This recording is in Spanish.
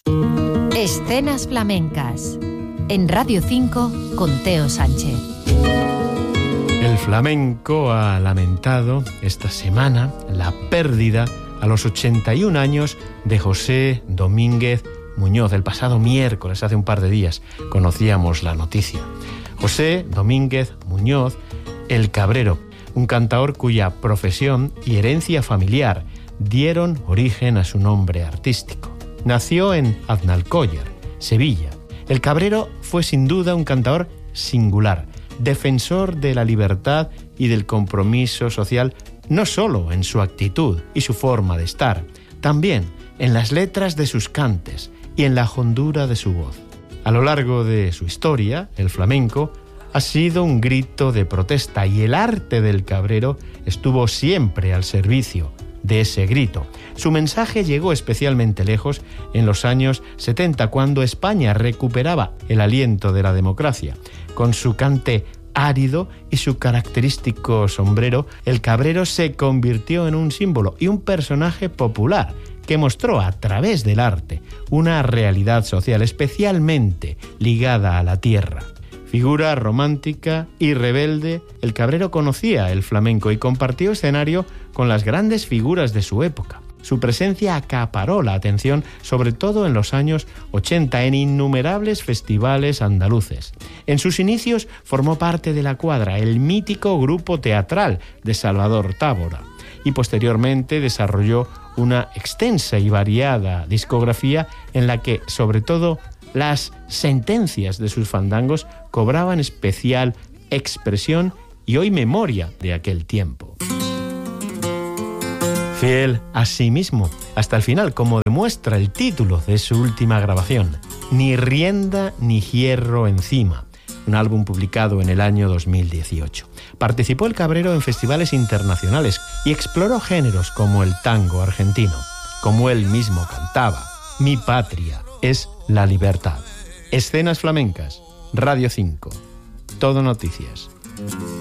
Escenas flamencas en Radio 5 con Teo Sánchez. El flamenco ha lamentado esta semana la pérdida a los 81 años de José Domínguez Muñoz. El pasado miércoles, hace un par de días, conocíamos la noticia. José Domínguez Muñoz, el Cabrero, un cantaor cuya profesión y herencia familiar dieron origen a su nombre artístico. Nació en Aznalcóllar, Sevilla. El Cabrero fue sin duda un cantaor singular, defensor de la libertad y del compromiso social, no solo en su actitud y su forma de estar, también en las letras de sus cantes y en la hondura de su voz. A lo largo de su historia, el flamenco ha sido un grito de protesta y el arte del Cabrero estuvo siempre al servicio de ese grito. Su mensaje llegó especialmente lejos en los años 70, cuando España recuperaba el aliento de la democracia. Con su cante árido y su característico sombrero, el Cabrero se convirtió en un símbolo y un personaje popular que mostró a través del arte una realidad social especialmente ligada a la tierra. Figura romántica y rebelde, el Cabrero conocía el flamenco y compartió escenario con las grandes figuras de su época. Su presencia acaparó la atención, sobre todo en los años 80, en innumerables festivales andaluces. En sus inicios formó parte de La Cuadra, el mítico grupo teatral de Salvador Tábora, y posteriormente desarrolló una extensa y variada discografía en la que, sobre todo, las sentencias de sus fandangos cobraban especial expresión y hoy memoria de aquel tiempo. Fiel a sí mismo hasta el final, como demuestra el título de su última grabación, Ni rienda ni hierro encima, un álbum publicado en el año 2018. Participó el Cabrero en festivales internacionales y exploró géneros como el tango argentino. Como él mismo cantaba, mi patria es la libertad. Escenas flamencas, Radio 5. Todo noticias.